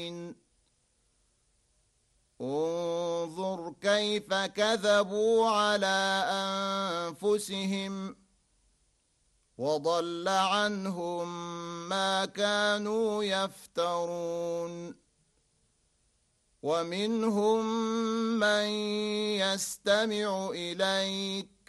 انظر كيف كذبوا على أنفسهم وضل عنهم ما كانوا يفترون ومنهم من يستمع إليك